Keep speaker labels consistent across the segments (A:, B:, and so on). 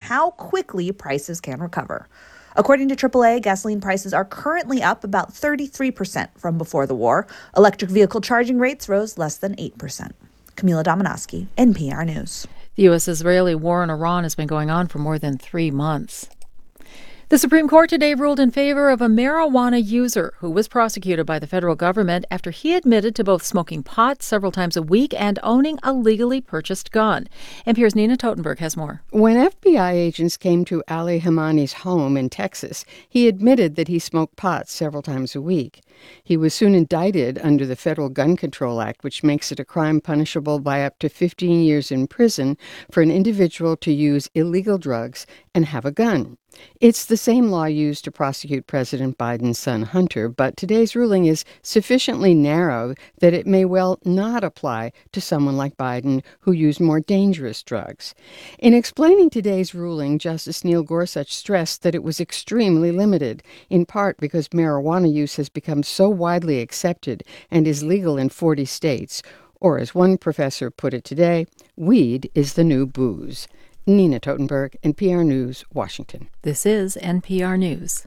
A: how quickly prices can recover. According to AAA, gasoline prices are currently up about 33% from before the war. Electric vehicle charging rates rose less than 8%. Camila Dominowski, NPR News.
B: The U.S.-Israeli war in Iran has been going on for more than 3 months. The Supreme Court today ruled in favor of a marijuana user who was prosecuted by the federal government after he admitted to both smoking pot several times a week and owning a legally purchased gun. NPR's Nina Totenberg has more.
C: When FBI agents came to Ali Hamani's home in Texas, he admitted that he smoked pot several times a week. He was soon indicted under the Federal Gun Control Act, which makes it a crime punishable by up to 15 years in prison for an individual to use illegal drugs and have a gun. It's the same law used to prosecute President Biden's son Hunter, but today's ruling is sufficiently narrow that it may well not apply to someone like Biden who used more dangerous drugs. In explaining today's ruling, Justice Neil Gorsuch stressed that it was extremely limited, in part because marijuana use has become so widely accepted and is legal in 40 states. Or as one professor put it today, weed is the new booze. Nina Totenberg, NPR News, Washington.
B: This is NPR News.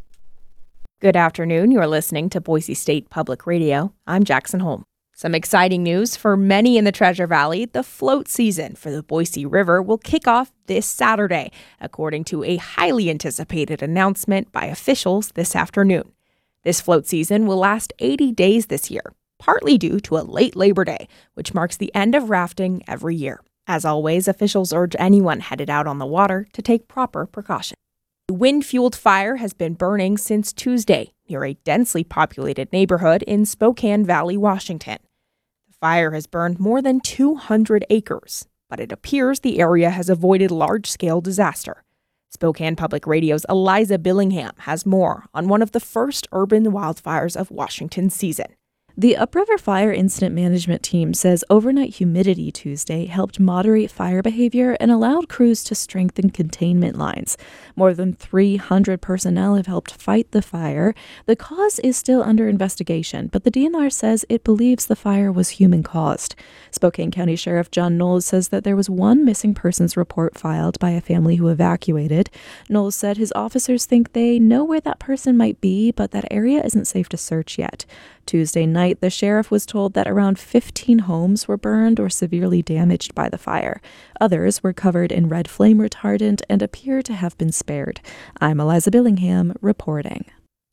D: Good afternoon. You're listening to Boise State Public Radio. I'm Jackson Holm. Some exciting news for many in the Treasure Valley. The float season for the Boise River will kick off this Saturday, according to a highly anticipated announcement by officials this afternoon. This float season will last 80 days this year, partly due to a late Labor Day, which marks the end of rafting every year. As always, officials urge anyone headed out on the water to take proper precautions. The wind-fueled fire has been burning since Tuesday near a densely populated neighborhood in Spokane Valley, Washington. The fire has burned more than 200 acres, but it appears the area has avoided large-scale disaster. Spokane Public Radio's Eliza Billingham has more on one of the first urban wildfires of Washington's season.
E: The Upriver Fire Incident Management Team says overnight humidity Tuesday helped moderate fire behavior and allowed crews to strengthen containment lines. More than 300 personnel have helped fight the fire. The cause is still under investigation, but the DNR says it believes the fire was human-caused. Spokane County Sheriff John Knowles says that there was one missing persons report filed by a family who evacuated. Knowles said his officers think they know where that person might be, but that area isn't safe to search yet. Tuesday night, the sheriff was told that around 15 homes were burned or severely damaged by the fire. Others were covered in red flame retardant and appear to have been spared. I'm Eliza Billingham reporting.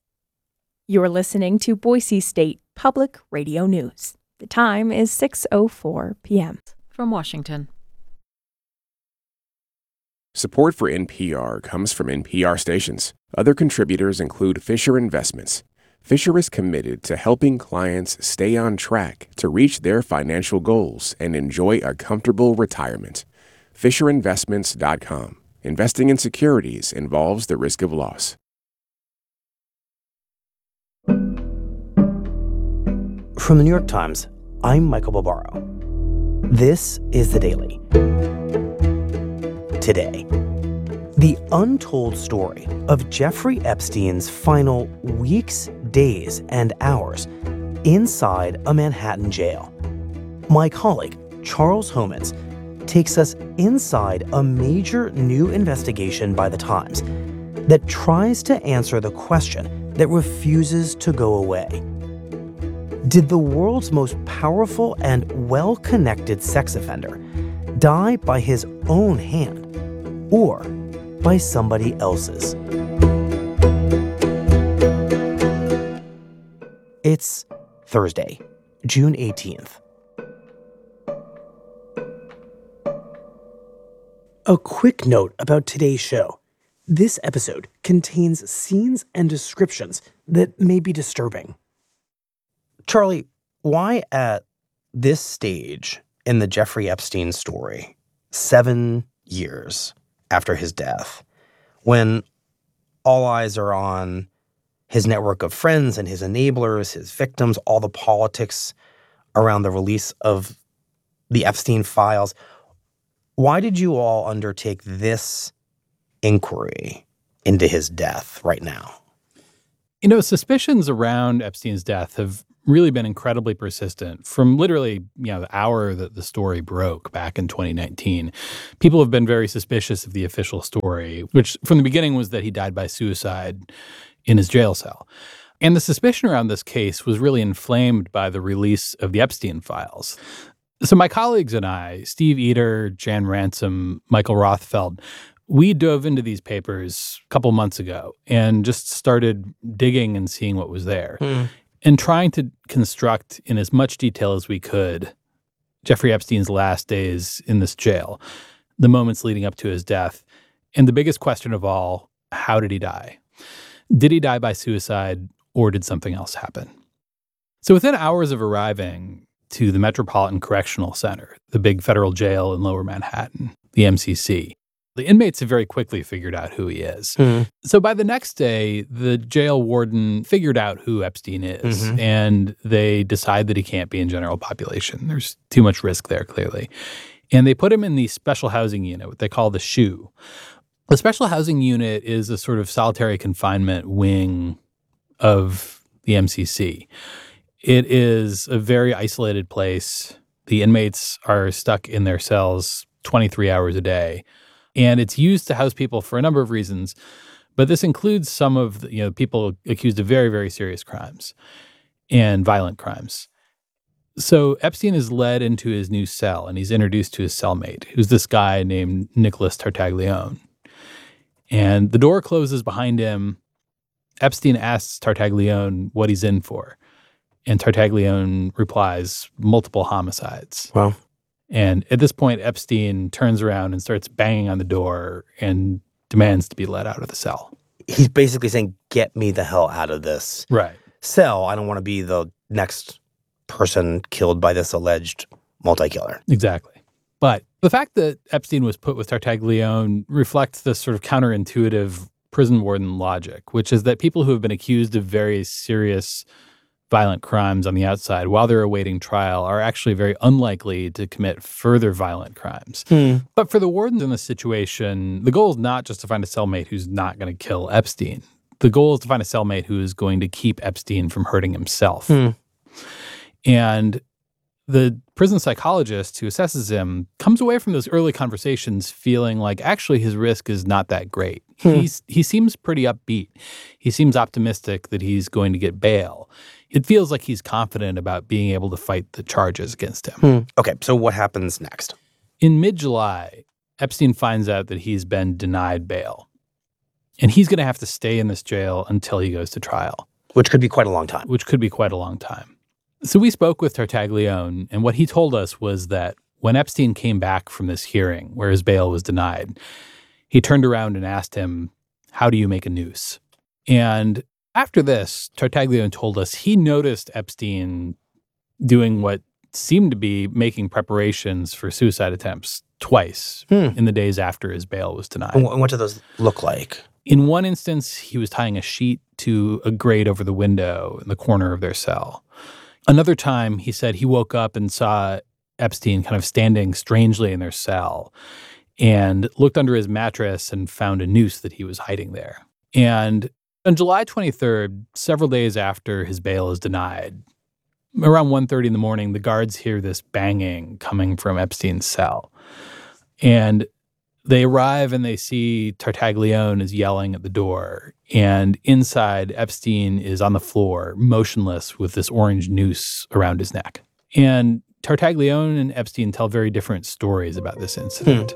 D: You're listening to Boise State Public Radio News. The time is 6:04 p.m.
B: From Washington.
F: Support for NPR comes from NPR stations. Other contributors include Fisher Investments. Fisher is committed to helping clients stay on track to reach their financial goals and enjoy a comfortable retirement. FisherInvestments.com. Investing in securities involves the risk of loss.
G: From the New York Times, I'm Michael Barbaro. This is The Daily. Today, the untold story of Jeffrey Epstein's final weeks, days, and hours inside a Manhattan jail. My colleague, Charles Homans, takes us inside a major new investigation by The Times that tries to answer the question that refuses to go away. Did the world's most powerful and well-connected sex offender die by his own hand or by somebody else's? It's Thursday, June 18th. A quick note about today's show. This episode contains scenes and descriptions that may be disturbing. Charlie, why at this stage in the Jeffrey Epstein story, 7 years after his death, when all eyes are on his network of friends and his enablers, his victims, all the politics around the release of the Epstein files, why did you all undertake this inquiry into his death right now?
H: You know, suspicions around Epstein's death have really been incredibly persistent from literally, the hour that the story broke back in 2019. People have been very suspicious of the official story, which from the beginning was that he died by suicide in his jail cell. And the suspicion around this case was really inflamed by the release of the Epstein files. So my colleagues and I, Steve Eder, Jan Ransom, Michael Rothfeld, we dove into these papers a couple months ago and just started digging and seeing what was there and trying to construct in as much detail as we could Jeffrey Epstein's last days in this jail, the moments leading up to his death, and the biggest question of all, how did he die? Did he die by suicide or did something else happen? So within hours of arriving to the Metropolitan Correctional Center, the big federal jail in Lower Manhattan, the MCC, the inmates have very quickly figured out who he is. So by the next day, the jail warden figured out who Epstein is, and they decide that he can't be in general population. There's too much risk there, clearly. And they put him in the special housing unit, what they call the SHU. The special housing unit is a sort of solitary confinement wing of the MCC. It is a very isolated place. The inmates are stuck in their cells 23 hours a day. And it's used to house people for a number of reasons. But this includes some of the, people accused of very, very serious crimes and violent crimes. So Epstein is led into his new cell, and he's introduced to his cellmate, who's this guy named Nicholas Tartaglione. And the door closes behind him. Epstein asks Tartaglione what he's in for. And Tartaglione replies, multiple homicides.
G: Wow.
H: And at this point, Epstein turns around and starts banging on the door and demands to be let out of the cell.
I: He's basically saying, get me the hell out of this cell. I don't want to be the next person killed by this alleged multi-killer.
H: Exactly. But the fact that Epstein was put with Tartaglione reflects this sort of counterintuitive prison warden logic, which is that people who have been accused of very serious violent crimes on the outside while they're awaiting trial are actually very unlikely to commit further violent crimes. But for the wardens in this situation, the goal is not just to find a cellmate who's not going to kill Epstein. The goal is to find a cellmate who is going to keep Epstein from hurting himself. And the prison psychologist who assesses him comes away from those early conversations feeling like actually his risk is not that great. He seems pretty upbeat. He seems optimistic that he's going to get bail. It feels like he's confident about being able to fight the charges against him.
I: Okay, so what happens next?
H: In mid-July, Epstein finds out that he's been denied bail. And he's going to have to stay in this jail until he goes to trial.
I: Which could be quite a long time.
H: So we spoke with Tartaglione, and what he told us was that when Epstein came back from this hearing where his bail was denied, he turned around and asked him, how do you make a noose? And after this, Tartaglione told us he noticed Epstein doing what seemed to be making preparations for suicide attempts twice in the days after his bail was denied.
I: And what do those look like?
H: In one instance, he was tying a sheet to a grate over the window in the corner of their cell. Another time, he said he woke up and saw Epstein kind of standing strangely in their cell and looked under his mattress and found a noose that he was hiding there. And on July 23rd, several days after his bail is denied, around 1:30 in the morning, the guards hear this banging coming from Epstein's cell. And they arrive and they see Tartaglione is yelling at the door. And inside, Epstein is on the floor, motionless with this orange noose around his neck. And Tartaglione and Epstein tell very different stories about this incident.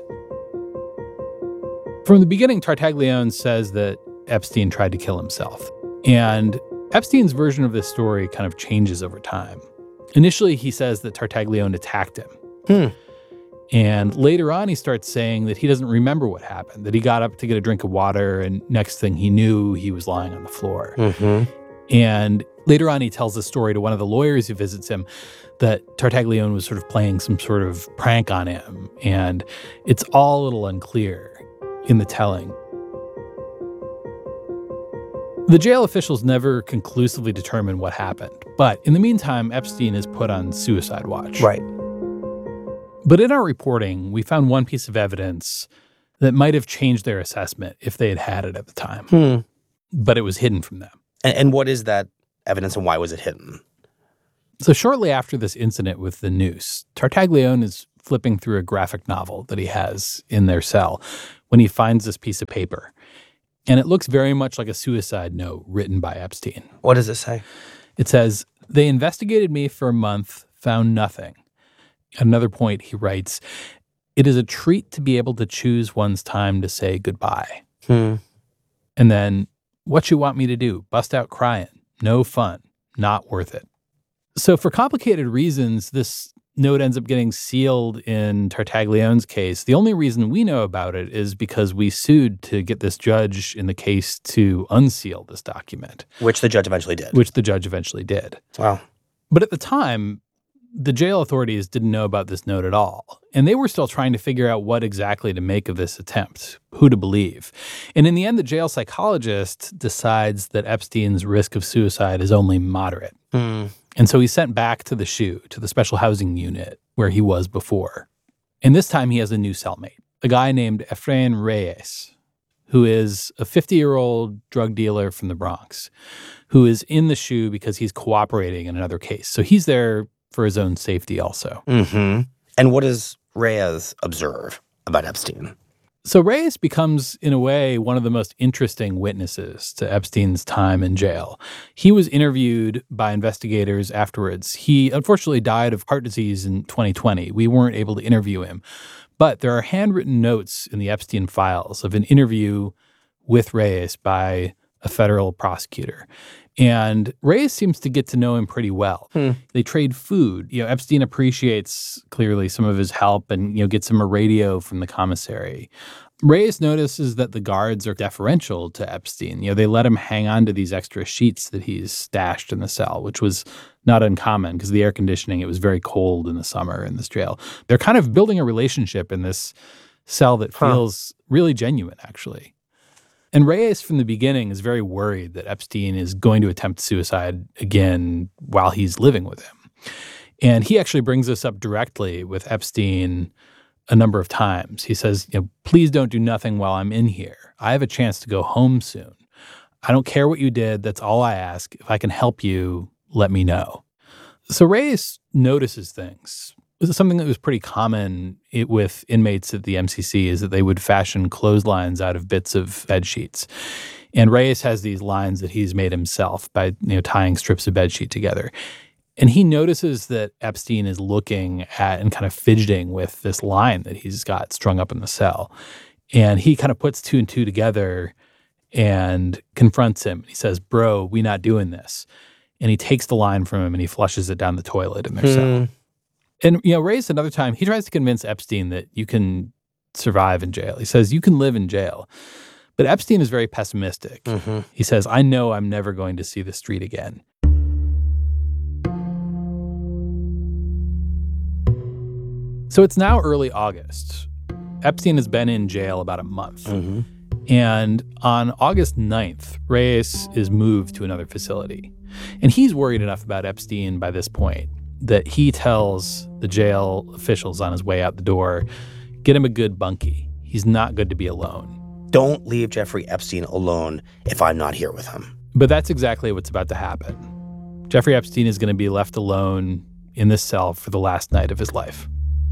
H: From the beginning, Tartaglione says that Epstein tried to kill himself. And Epstein's version of this story kind of changes over time. Initially, he says that Tartaglione attacked him. And later on, he starts saying that he doesn't remember what happened, that he got up to get a drink of water, and next thing he knew, he was lying on the floor. And later on, he tells the story to one of the lawyers who visits him that Tartaglione was sort of playing some sort of prank on him. And it's all a little unclear in the telling. The jail officials never conclusively determine what happened. But in the meantime, Epstein is put on suicide watch.
I: Right.
H: But in our reporting, we found one piece of evidence that might have changed their assessment if they had had it at the time. But it was hidden from them.
I: And what is that evidence and why was it hidden?
H: So shortly after this incident with the noose, Tartaglione is flipping through a graphic novel that he has in their cell when he finds this piece of paper. And it looks very much like a suicide note written by Epstein.
I: What does it say?
H: It says, "They investigated me for a month, found nothing." At another point, he writes, "It is a treat to be able to choose one's time to say goodbye." And then, "What you want me to do? Bust out crying? No fun. Not worth it." So for complicated reasons, this note ends up getting sealed in Tartaglione's case. The only reason we know about it is because we sued to get this judge in the case to unseal this document.
I: Which the judge eventually did. Wow.
H: But at the time, the jail authorities didn't know about this note at all. And they were still trying to figure out what exactly to make of this attempt, who to believe. And in the end, the jail psychologist decides that Epstein's risk of suicide is only moderate. And so he's sent back to the SHU, to the special housing unit where he was before. And this time he has a new cellmate, a guy named Efrain Reyes, who is a 50-year-old drug dealer from the Bronx, who is in the SHU because he's cooperating in another case. So he's there for his own safety also.
I: And what does Reyes observe about Epstein?
H: So Reyes becomes, in a way, one of the most interesting witnesses to Epstein's time in jail. He was interviewed by investigators afterwards. He unfortunately died of heart disease in 2020. We weren't able to interview him. But there are handwritten notes in the Epstein files of an interview with Reyes by a federal prosecutor. And Reyes seems to get to know him pretty well. They trade food. Epstein appreciates clearly some of his help and, gets him a radio from the commissary. Reyes notices that the guards are deferential to Epstein. They let him hang on to these extra sheets that he's stashed in the cell, which was not uncommon because the air conditioning, it was very cold in the summer in this jail. They're kind of building a relationship in this cell that feels really genuine, actually. And Reyes, from the beginning, is very worried that Epstein is going to attempt suicide again while he's living with him. And he actually brings this up directly with Epstein a number of times. He says, please don't do nothing while I'm in here. I have a chance to go home soon. I don't care what you did. That's all I ask. If I can help you, let me know. So Reyes notices things. This is something that was pretty common with inmates at the MCC is that they would fashion clotheslines out of bits of bed sheets. And Reyes has these lines that he's made himself by tying strips of bed sheet together. And he notices that Epstein is looking at and kind of fidgeting with this line that he's got strung up in the cell. And he kind of puts two and two together and confronts him. He says, "Bro, we not doing this." And he takes the line from him and he flushes it down the toilet in their cell. And, Reyes, another time, he tries to convince Epstein that you can survive in jail. He says, you can live in jail. But Epstein is very pessimistic. He says, I know I'm never going to see the street again. So it's now early August. Epstein has been in jail about a month. And on August 9th, Reyes is moved to another facility. And he's worried enough about Epstein by this point that he tells the jail officials on his way out the door, get him a good bunkie. He's not good to be alone.
I: Don't leave Jeffrey Epstein alone if I'm not here with him.
H: But that's exactly what's about to happen. Jeffrey Epstein is going to be left alone in this cell for the last night of his life.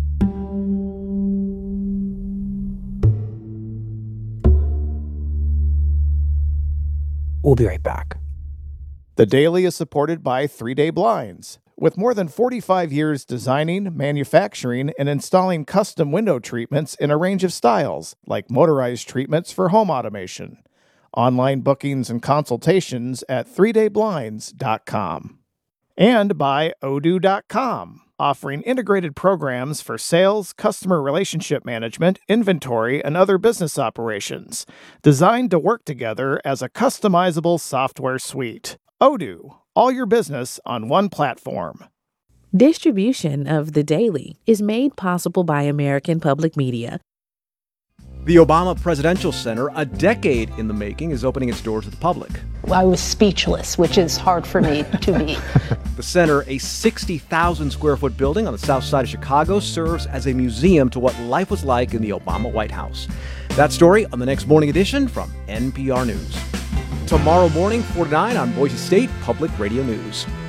G: We'll be right back.
J: The Daily is supported by 3 Day Blinds. With more than 45 years designing, manufacturing, and installing custom window treatments in a range of styles, like motorized treatments for home automation. Online bookings and consultations at 3dayblinds.com. And by Odoo.com, offering integrated programs for sales, customer relationship management, inventory, and other business operations, designed to work together as a customizable software suite. Odoo, all your business on one platform.
K: Distribution of The Daily is made possible by American Public Media.
L: The Obama Presidential Center, a decade in the making, is opening its doors to the public.
M: I was speechless, which is hard for me to be.
L: The center, a 60,000 square foot building on the south side of Chicago, serves as a museum to what life was like in the Obama White House. That story on the next morning edition from NPR News. Tomorrow morning, 4 to 9 on Boise State Public Radio News.